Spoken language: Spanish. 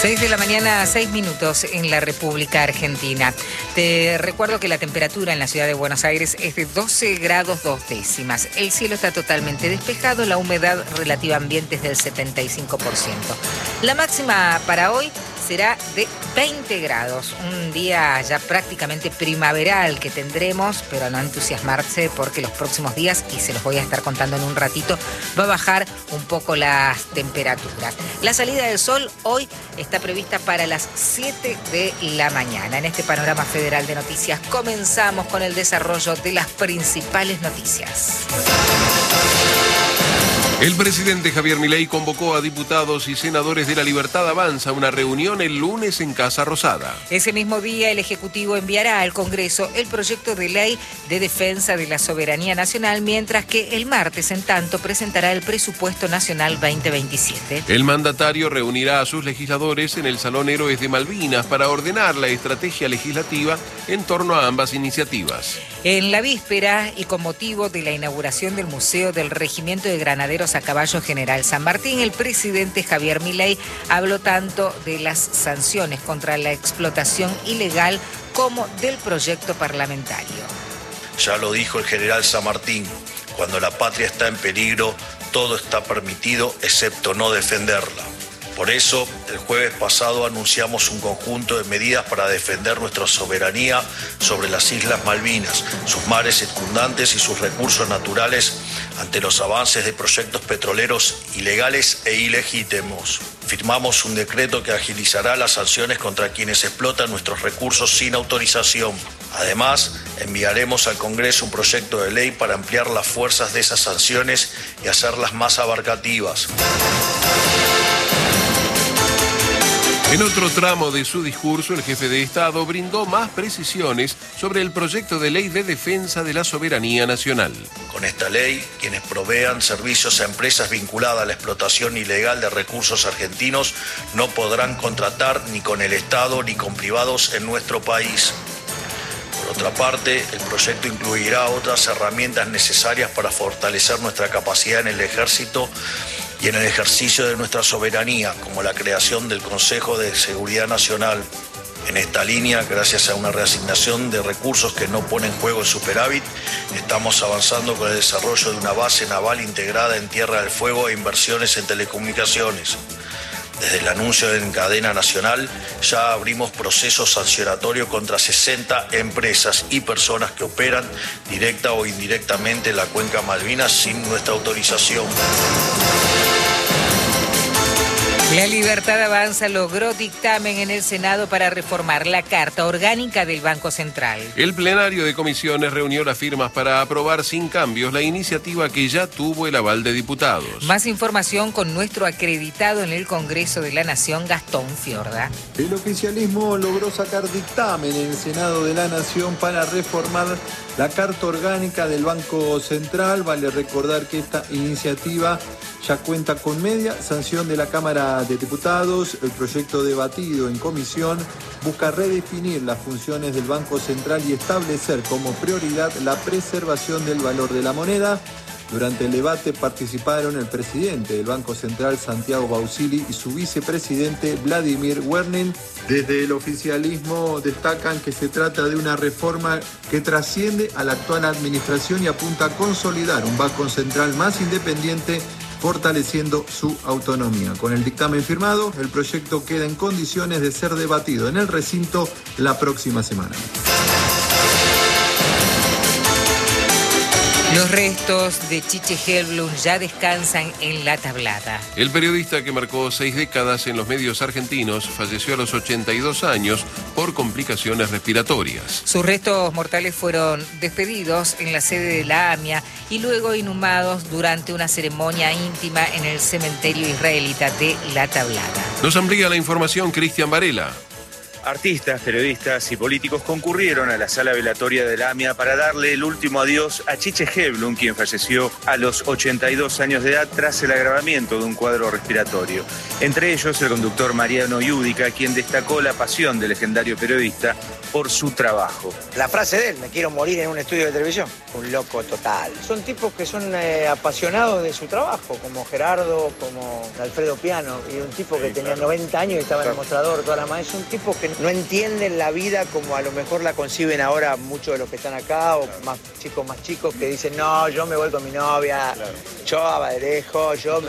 6 de la mañana, 6 minutos en la República Argentina. Te recuerdo que la temperatura en la ciudad de Buenos Aires es de 12 grados 2 décimas. El cielo está totalmente despejado, la humedad relativa ambiente es del 75%. La máxima para hoy será de 20 grados, un día ya prácticamente primaveral que tendremos, pero no entusiasmarse porque los próximos días, y se los voy a estar contando en un ratito, va a bajar un poco las temperaturas. La salida del sol hoy está prevista para las 7 de la mañana. En este panorama federal de noticias comenzamos con el desarrollo de las principales noticias. El presidente Javier Milei convocó a diputados y senadores de La Libertad Avanza a una reunión el lunes en Casa Rosada. Ese mismo día, el Ejecutivo enviará al Congreso el proyecto de ley de defensa de la soberanía nacional, mientras que el martes, en tanto, presentará el presupuesto nacional 2027. El mandatario reunirá a sus legisladores en el Salón Héroes de Malvinas para ordenar la estrategia legislativa en torno a ambas iniciativas. En la víspera y con motivo de la inauguración del Museo del Regimiento de Granaderos a Caballo General San Martín, el presidente Javier Milei habló tanto de las sanciones contra la explotación ilegal como del proyecto parlamentario. Ya lo dijo el general San Martín, cuando la patria está en peligro, todo está permitido excepto no defenderla. Por eso, el jueves pasado anunciamos un conjunto de medidas para defender nuestra soberanía sobre las Islas Malvinas, sus mares circundantes y sus recursos naturales ante los avances de proyectos petroleros ilegales e ilegítimos. Firmamos un decreto que agilizará las sanciones contra quienes explotan nuestros recursos sin autorización. Además, enviaremos al Congreso un proyecto de ley para ampliar las fuerzas de esas sanciones y hacerlas más abarcativas. En otro tramo de su discurso, el jefe de Estado brindó más precisiones sobre el proyecto de ley de defensa de la soberanía nacional. Con esta ley, quienes provean servicios a empresas vinculadas a la explotación ilegal de recursos argentinos no podrán contratar ni con el Estado ni con privados en nuestro país. Por otra parte, el proyecto incluirá otras herramientas necesarias para fortalecer nuestra capacidad en el ejército y en el ejercicio de nuestra soberanía, como la creación del Consejo de Seguridad Nacional. En esta línea, gracias a una reasignación de recursos que no pone en juego el superávit, estamos avanzando con el desarrollo de una base naval integrada en Tierra del Fuego e inversiones en telecomunicaciones. Desde el anuncio en cadena nacional, ya abrimos procesos sancionatorios contra 60 empresas y personas que operan directa o indirectamente en la cuenca Malvinas sin nuestra autorización. La Libertad Avanza logró dictamen en el Senado para reformar la Carta Orgánica del Banco Central. El plenario de comisiones reunió las firmas para aprobar sin cambios la iniciativa que ya tuvo el aval de diputados. Más información con nuestro acreditado en el Congreso de la Nación, Gastón Fiorda. El oficialismo logró sacar dictamen en el Senado de la Nación para reformar la Carta Orgánica del Banco Central. Vale recordar que esta iniciativa ya cuenta con media sanción de la Cámara de Diputados. El proyecto debatido en comisión busca redefinir las funciones del Banco Central y establecer como prioridad la preservación del valor de la moneda. Durante el debate participaron el presidente del Banco Central, Santiago Bausili, y su vicepresidente, Vladimir Wernin. Desde el oficialismo destacan que se trata de una reforma que trasciende a la actual administración y apunta a consolidar un Banco Central más independiente, fortaleciendo su autonomía. Con el dictamen firmado, el proyecto queda en condiciones de ser debatido en el recinto la próxima semana. Los restos de Chiche Helblum ya descansan en La Tablada. El periodista que marcó 6 décadas en los medios argentinos falleció a los 82 años por complicaciones respiratorias. Sus restos mortales fueron despedidos en la sede de la AMIA y luego inhumados durante una ceremonia íntima en el cementerio israelita de La Tablada. Nos amplía la información Cristian Varela. Artistas, periodistas y políticos concurrieron a la sala velatoria de la AMIA para darle el último adiós a Chiche Helblum, quien falleció a los 82 años de edad tras el agravamiento de un cuadro respiratorio. Entre ellos, el conductor Mariano Iudica, quien destacó la pasión del legendario periodista por su trabajo. La frase de él, me quiero morir en un estudio de televisión. Un loco total. Son tipos que son apasionados de su trabajo, como Gerardo, como Alfredo Piano, y un tipo que tenía 90 años y estaba en el mostrador toda la mañana. Son tipos que no entienden la vida como a lo mejor la conciben ahora muchos de los que están acá, o más chicos que dicen, no, yo me voy con mi novia, yo a Vallejo, yo me